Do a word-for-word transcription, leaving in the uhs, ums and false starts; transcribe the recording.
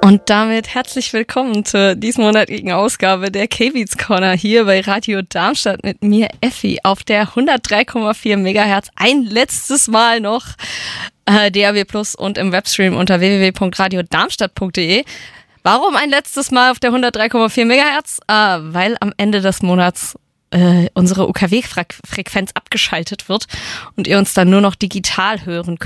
Und damit herzlich willkommen zur diesmonatigen Ausgabe der K-Beats Corner hier bei Radio Darmstadt mit mir, Effi, auf der hundertdrei Komma vier Megahertz. Ein letztes Mal noch äh, D A B plus und im Webstream unter w w w punkt radio darmstadt punkt d e. Warum ein letztes Mal auf der hundertdrei Komma vier Megahertz? Äh, weil am Ende des Monats äh, unsere U K W-Frequenz abgeschaltet wird und ihr uns dann nur noch digital hören